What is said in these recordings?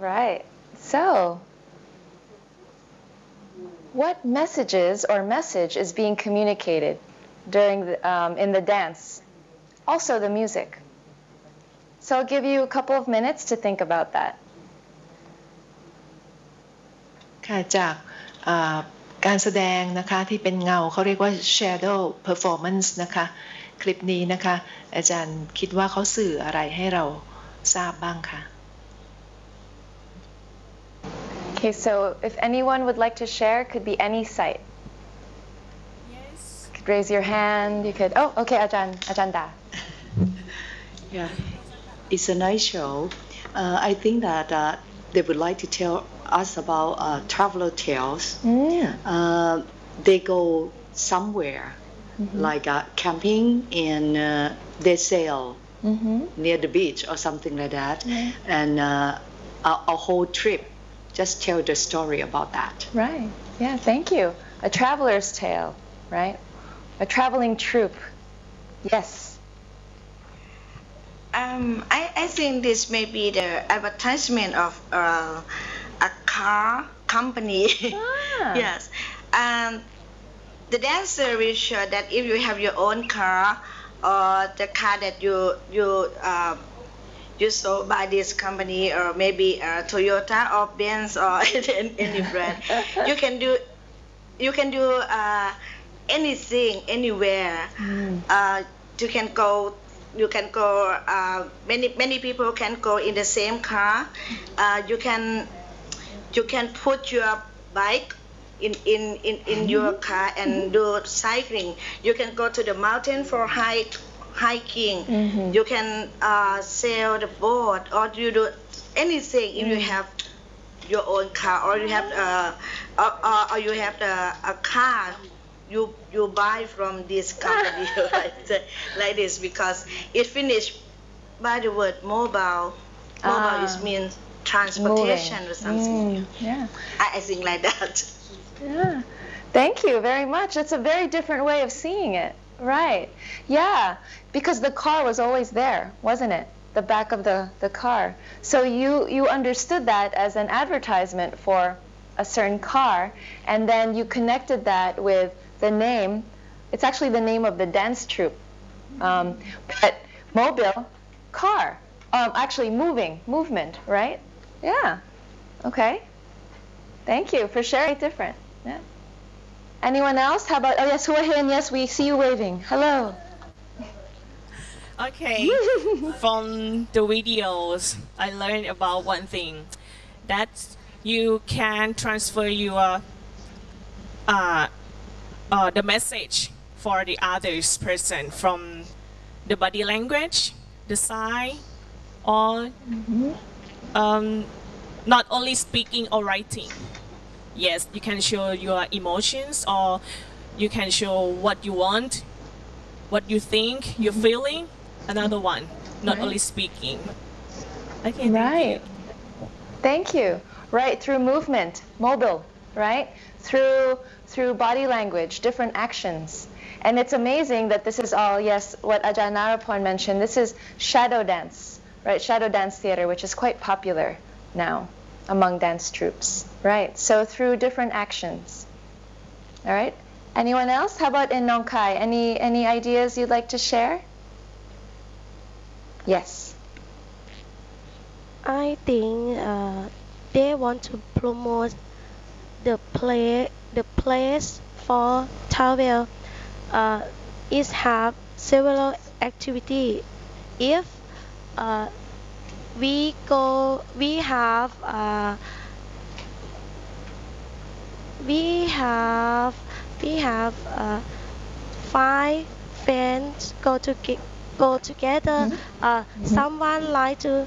right. So, what messages or message is being communicated during in the dance? Also the music. So I'll give you a couple of minutes to think about that. ค่ะจากการแสดงนะคะที่เป็นเงาเขาเรียกว่า shadow performance นะคะคลิปนี้นะคะอาจารย์คิดว่าเขาสื่ออะไรให้เราทราบบ้างคะ Okay, so if anyone would like to share, it could be any site. Yes. You could raise your hand. You could. Oh, okay, Ajanda. Yeah, it's a nice show. I think that they would like to tell us about traveler tales. They go somewhere, like camping, and they sail near the beach or something like that, and a whole trip. Just tell the story about that. Right. Yeah. Thank you. A traveler's tale, right? A traveling troupe. Yes. I think this may be the advertisement of a car company. Yes. The dancer will show that if you have your own car or the car that you sold by this company or maybe Toyota or Benz or any brand, you can do anything anywhere. You can go. Many people can go in the same car. You can put your bike in your car and do cycling. You can go to the mountain for hiking. You can sail the boat or you do anything if you have your own car or you have or you have a car you buy from this company like this because it finished by the word mobile. Mobile means transportation or something. Yeah. I think like that. Yeah. Thank you very much. It's a very different way of seeing it. Right. Yeah. Because the car was always there, wasn't it? The back of the car. So you understood that as an advertisement for a certain car, and then you connected that with the name. It's actually the name of the dance troupe. But mobile, car. Actually movement, right? Yeah. Okay. Thank you for sharing. Different. Yeah. Anyone else? How about, oh yes, Hua Hin, yes, we see you waving. Hello. Okay. From the videos, I learned about one thing, that you can transfer your the message for the others person from the body language, the sign, or not only speaking or writing. Yes, you can show your emotions or you can show what you want, what you think, you're feeling. Another one, not only speaking. Okay, right. Thank you. Right, through movement, mobile, right? Through body language, different actions. And it's amazing that this is all, yes, what Ajahn Naraporn mentioned, this is shadow dance, right? Shadow dance theater, which is quite popular now among dance troupes, right? So through different actions. All right. Anyone else? How about in Nong Khai? Any ideas you'd like to share? Yes. I think they want to promote the place for travel. It have several activities. If we have 5 friends go together. Someone like to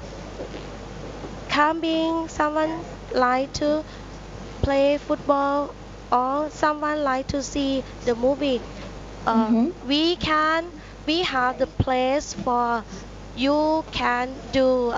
camping, someone like to play football, or someone like to see the movie. We have the place for you can do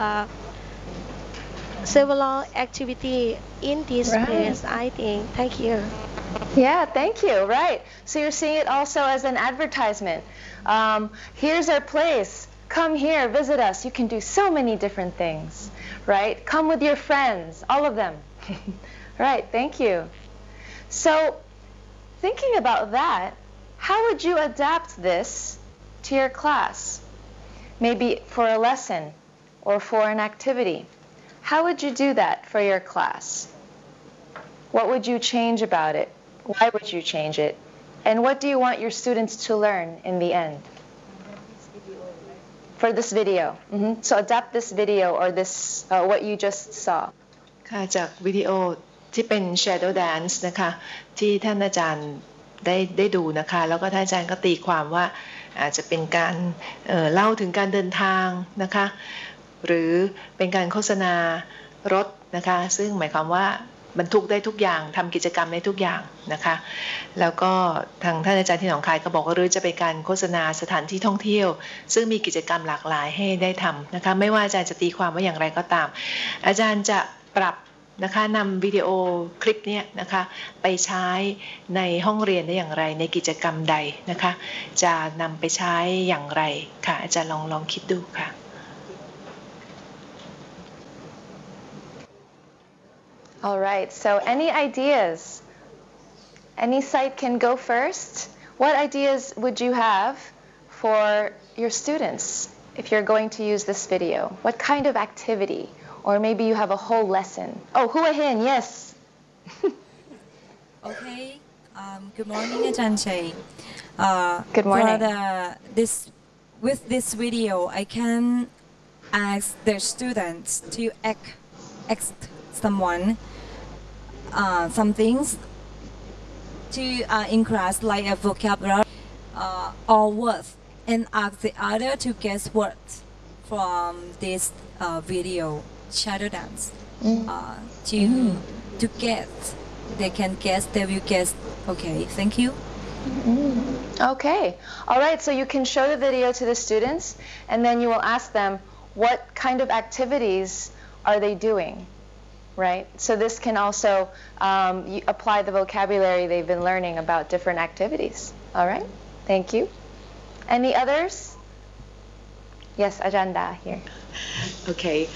several activity in this place, I think. Thank you. Yeah, thank you. Right. So you're seeing it also as an advertisement. Here's our place. Come here, visit us. You can do so many different things, right? Come with your friends, all of them. Right, thank you. So, thinking about that, how would you adapt this to your class? Maybe for a lesson or for an activity. How would you do that for your class? What would you change about it? Why would you change it? And what do you want your students to learn in the end? For this video. So adapt this video or this what you just saw. ค่ะจากวิดีโอที่เป็น Shadow Dance นะคะที่ท่านอาจารย์ได้ดูนะคะแล้วก็ท่านอาจารย์ก็ตีความว่าอาจจะเป็นการเล่าถึงการเดินทางนะคะหรือเป็นการโฆษณารถนะคะซึ่งหมายความว่าบรรทุกได้ทุกอย่างทำกิจกรรมได้ทุกอย่างนะคะแล้วก็ทางท่านอาจารย์ที่หนองคายก็บอกว่าหรือจะเป็นการโฆษณาสถานที่ท่องเที่ยวซึ่งมีกิจกรรมหลากหลายให้ได้ทำนะคะไม่ว่าอาจารย์จะตีความว่าอย่างไรก็ตามอาจารย์จะปรับนะคะนำวิดีโอคลิปนี้นะคะไปใช้ในห้องเรียนได้อย่างไรในกิจกรรมใดนะคะจะนำไปใช้อย่างไรค่ะอาจารย์ลองคิดดูค่ะ All right, so any ideas? Any site can go first. What ideas would you have for your students if you're going to use this video? What kind of activity? Or maybe you have a whole lesson. Oh, Hua Hin, yes. Okay. Good morning, Ajahn Che. Good morning. With this video, I can ask the students to ask someone some things to in class, like a vocabulary or words, and ask the other to guess words from this video shadow dance. To guess, they can guess. They will guess. Okay, thank you. Okay. All right. So you can show the video to the students, and then you will ask them what kind of activities are they doing. Right? So this can also apply the vocabulary they've been learning about different activities. All right? Thank you. Any others? Yes, Ajanda here. Okay.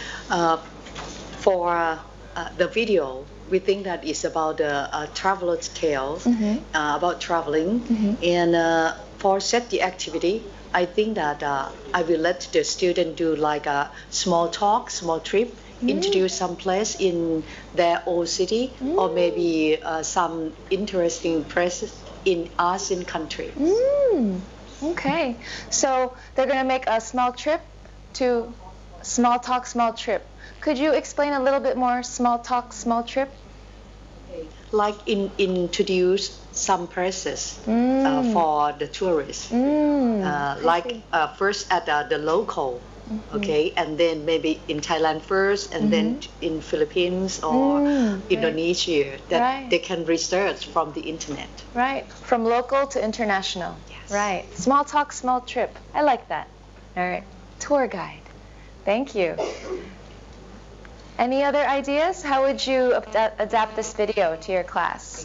For the video, we think that it's about the traveler's tales, about traveling. And for set the activity, I think that I will let the student do like a small talk, small trip, introduce some place in their own city, or maybe some interesting places in ASEAN country. Okay, so they're going to make a small trip to small talk, small trip. Could you explain a little bit more small talk, small trip? Like introduce some places for the tourists. Like first at the local. Okay, and then maybe in Thailand first, and then in Philippines or Indonesia, that they can research from the internet. Right, from local to international. Yes. Right, small talk, small trip. I like that. All right, tour guide. Thank you. Any other ideas? How would you adapt this video to your class?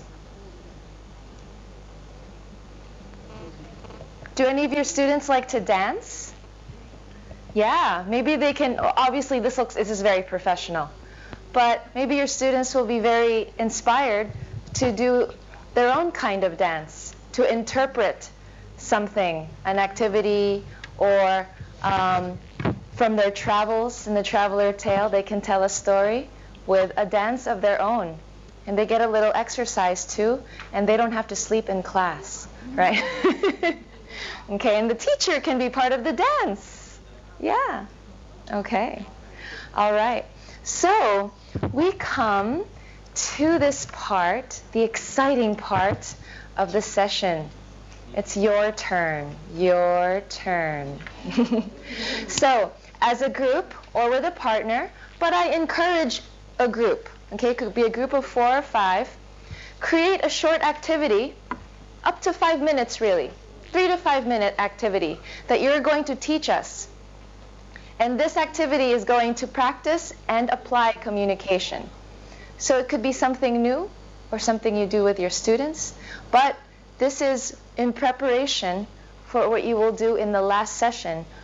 Do any of your students like to dance? Yeah, maybe they can, obviously this is very professional, but maybe your students will be very inspired to do their own kind of dance, to interpret something, an activity, or from their travels in the Traveler Tale, they can tell a story with a dance of their own. And they get a little exercise too, and they don't have to sleep in class, right? Okay, and the teacher can be part of the dance. Yeah. Okay. All right. So we come to this part, the exciting part of the session. It's your turn. Your turn. So as a group or with a partner, but I encourage a group. Okay, it could be a group of 4 or 5. Create a short activity, up to 5 minutes really, 3 to 5 minute activity that you're going to teach us. And this activity is going to practice and apply communication. So it could be something new or something you do with your students, but this is in preparation for what you will do in the last session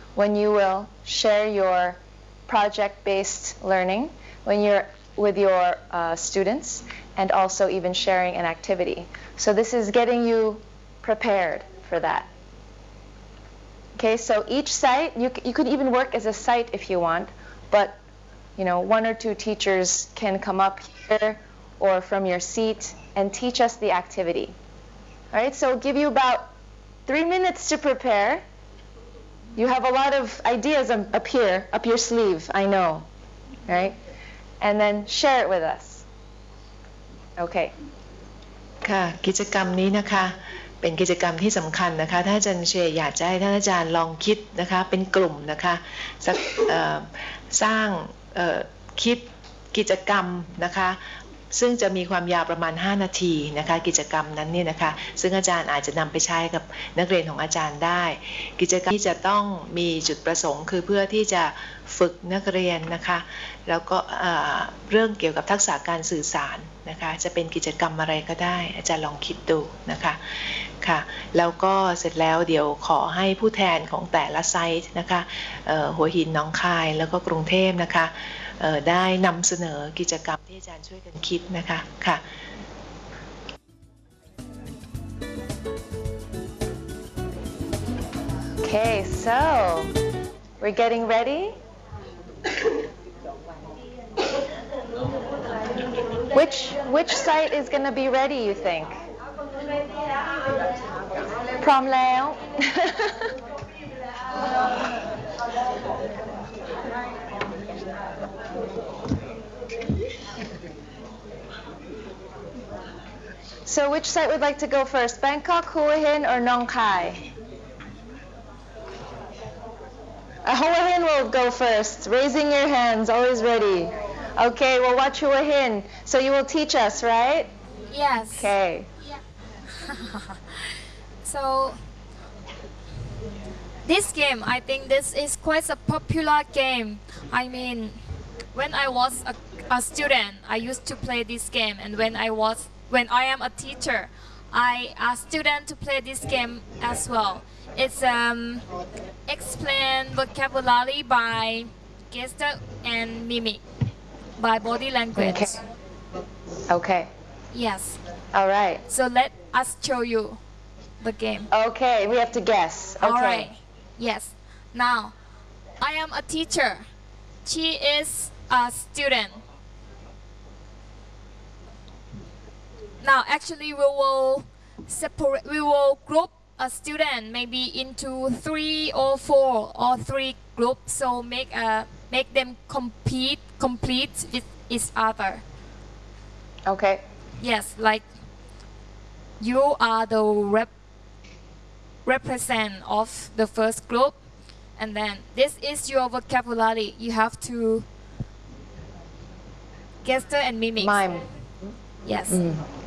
when you will share your project-based learning when you're with your students, and also even sharing an activity. So this is getting you prepared for that. Okay, so each site, you could even work as a site if you want, but you know, 1 or 2 teachers can come up here or from your seat and teach us the activity. All right, so give you about 3 minutes to prepare. You have a lot of ideas up here, up your sleeve, I know, right? And then share it with us. Okay. ค่ะกิจกรรมนี้นะคะเป็นกิจกรรมที่สำคัญนะคะถ้าอาจารย์เชยอยากจะให้ท่านอาจารย์ลองคิดนะคะเป็นกลุ่มนะคะสร้างคิดกิจกรรมนะคะซึ่งจะมีความยาวประมาณ5 นาทีนะคะกิจกรรมนั้นเนี่ยนะคะซึ่งอาจารย์อาจจะนำไปใช้กับนักเรียนของอาจารย์ได้กิจกรรมที่จะต้องมีจุดประสงค์คือเพื่อที่จะฝึกนักเรียนนะคะแล้วก็เรื่องเกี่ยวกับทักษะการสื่อสารนะคะจะเป็นกิจกรรมอะไรก็ได้อาจารย์ลองคิดดูนะคะค่ะแล้วก็เสร็จแล้วเดี๋ยวขอให้ผู้แทนของแต่ละไซต์นะคะหัวหินหนองคายแล้วก็กรุงเทพนะคะได้นำเสนอกิจกรรมที่อาจารย์ช่วยกันคิดนะคะค่ะ Okay, so we're getting ready. Which site is going to be ready, you think? พร้อมแล้ว So which site would like to go first? Bangkok, Hua Hin, or Nong Khai? Hua Hin will go first. Raising your hands, always ready. Okay, we'll watch Hua Hin. So you will teach us, right? Yes. Okay. Yeah. So this game, I think this is quite a popular game. I mean, when I was a student, I used to play this game, and when I am a teacher, I ask students to play this game as well. It's explain vocabulary by gesture and mimic by body language. Okay. Yes. All right. So let us show you the game. Okay, we have to guess. Okay. All right. Yes. Now, I am a teacher. She is a student. Now, actually, we will group a student maybe into 3 or 4 or 3 groups. So make them complete with each other. Okay. Yes, like you are the represent of the first group, and then this is your vocabulary. You have to gesture and mimic. Mime. Yes.